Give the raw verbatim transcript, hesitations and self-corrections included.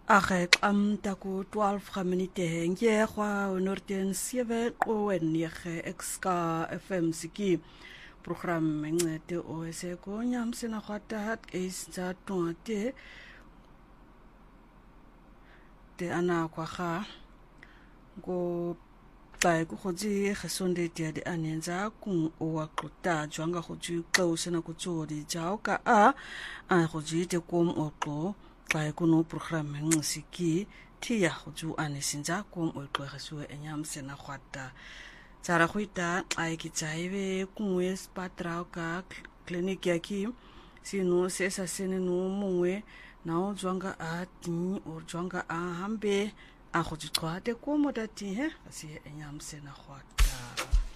Ag am taku twaalf minute nge kwa onorten sewe o nege xka F M siki program ngete o se ko nyam sena khata hat is za tonte te ana kwa kha go tai ku khoji khasonde te de anenza ku o wa qota jwanga khoji qose na ku tsori jao ka a a khoji te kom o qo xa kuno program ngisiki tia khoju anesinza kom o qo khaswe enyam sena khata tsara khoita ai ki tsaiwe kuwe spatra ka clinic yaki sino sesa sene no mongwe na o jwanga a tin o jwanga a hambe a khoji qwa te komo dati he asi enyam sena khata